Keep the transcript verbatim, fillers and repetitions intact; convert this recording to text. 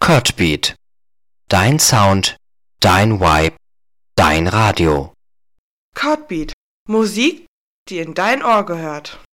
Cutbeat. Dein Sound, dein Vibe, dein Radio. Cutbeat. Musik, die in dein Ohr gehört.